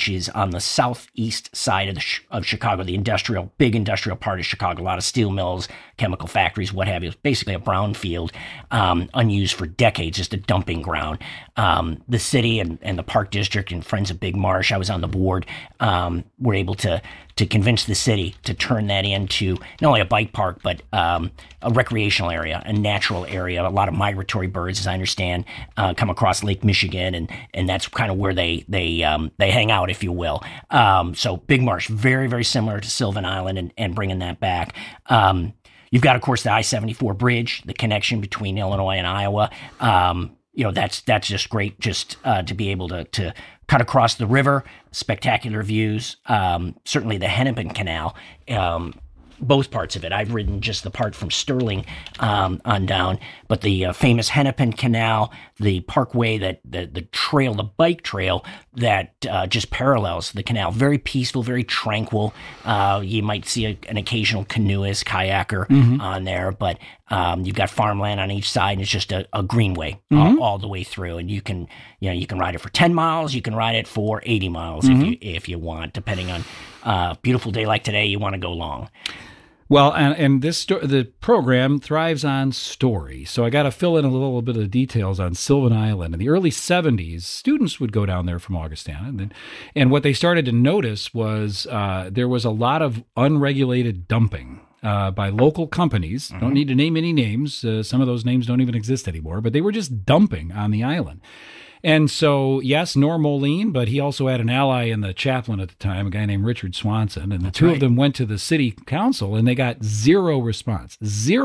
which is on the southeast side of Chicago, the big industrial part of Chicago. A lot of steel mills, chemical factories, what have you. It's basically a brownfield, unused for decades, just a dumping ground. The city and the Park District and Friends of Big Marsh, I was on the board, were able to convince the city to turn that into not only a bike park, but a recreational area, a natural area. A lot of migratory birds, as I understand, come across Lake Michigan, and that's kind of where they hang out, if you will. So Big Marsh, very, very similar to Sylvan Island, and bringing that back. You've got, of course, the I-74 bridge, the connection between Illinois and Iowa. That's just great, just to be able to cut across the river, spectacular views. Certainly the Hennepin Canal, both parts of it. I've ridden just the part from Sterling on down, but the famous Hennepin Canal, the parkway, the trail, the bike trail that just parallels the canal. Very peaceful, very tranquil. You might see an occasional canoeist, kayaker on there, but you've got farmland on each side, and it's just a greenway all the way through. And you can ride it for 10 miles, you can ride it for 80 miles if you want, depending on beautiful day like today, you want to go long. Well, and the program thrives on story. So I got to fill in a little bit of details on Sylvan Island. In the early 70s, students would go down there from Augustana. And what they started to notice was there was a lot of unregulated dumping by local companies. Don't need to name any names. Some of those names don't even exist anymore, but they were just dumping on the island. And so, yes, Norm Moline, but he also had an ally in the chaplain at the time, a guy named Richard Swanson. And the two of them went to the city council, and they got zero response.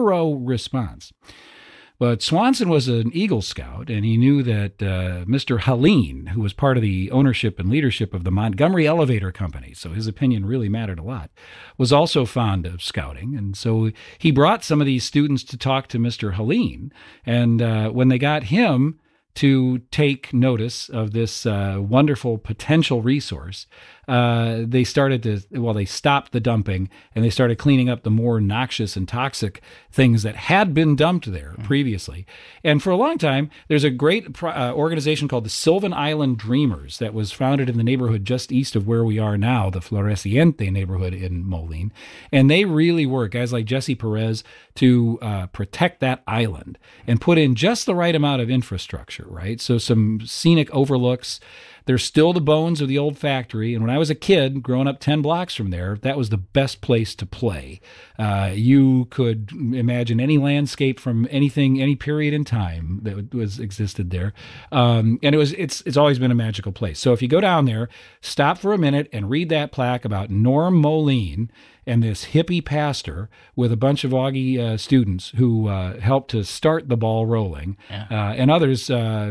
But Swanson was an Eagle Scout, and he knew that Mr. Helene, who was part of the ownership and leadership of the Montgomery Elevator Company, so his opinion really mattered a lot, was also fond of scouting. And so he brought some of these students to talk to Mr. Helene. And when they got him to take notice of this wonderful potential resource, they stopped the dumping, and they started cleaning up the more noxious and toxic things that had been dumped there previously. And for a long time, there's a great organization called the Sylvan Island Dreamers that was founded in the neighborhood just east of where we are now, the Floreciente neighborhood in Moline. And they really work, guys like Jesse Perez, to protect that island and put in just the right amount of infrastructure, right? So some scenic overlooks. There's still the bones of the old factory. And when I was a kid, growing up 10 blocks from there, that was the best place to play. You could imagine any landscape from any period in time that existed there. And it's always been a magical place. So if you go down there, stop for a minute and read that plaque about Norm Moline and this hippie pastor with a bunch of Augie students who helped to start the ball rolling, and others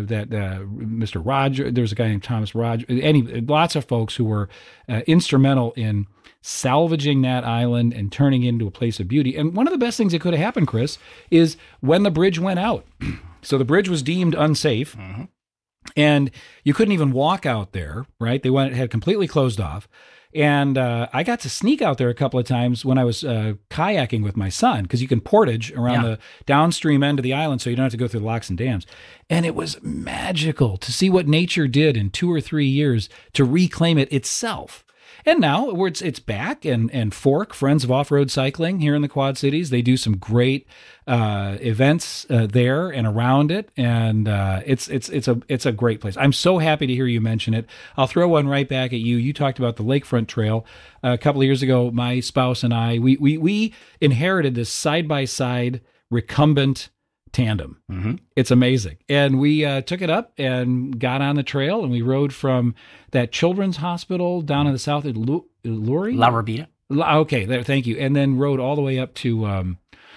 Mr. Roger, there's a guy named Thomas Roger, lots of folks who were instrumental in salvaging that island and turning it into a place of beauty. And one of the best things that could have happened, Chris, is when the bridge went out. So the bridge was deemed unsafe, and you couldn't even walk out there, right? It had completely closed off. And I got to sneak out there a couple of times when I was kayaking with my son, because you can portage around the downstream end of the island so you don't have to go through the locks and dams. And it was magical to see what nature did in 2 or 3 years to reclaim it itself. And now it's back, and Fork, Friends of Off-Road Cycling here in the Quad Cities, they do some great events there and around it, and it's a great place. I'm so happy to hear you mention it. I'll throw one right back at you. You talked about the Lakefront Trail a couple of years ago. My spouse and I, we inherited this side-by-side recumbent tandem. It's amazing. And we took it up and got on the trail, and we rode from that children's hospital down in the south at Lurie? La Rabida. Okay, there, thank you. And then rode all the way up to, a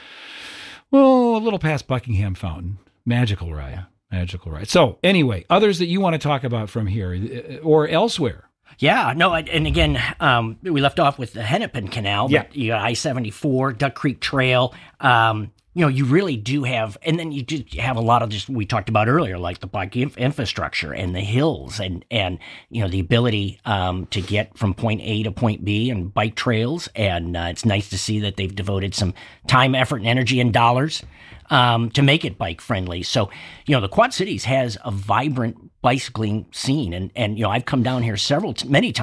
little past Buckingham Fountain. Magical ride. Magical ride. So anyway, others that you want to talk about from here or elsewhere? Yeah, no, and again, we left off with the Hennepin Canal, but you got I-74, Duck Creek Trail. You really do have, and then you do have a lot of just, we talked about earlier, like the bike infrastructure and the hills and the ability to get from point A to point B and bike trails. And it's nice to see that they've devoted some time, effort, and energy and dollars to make it bike friendly. So, the Quad Cities has a vibrant bicycling scene. And I've come down here many times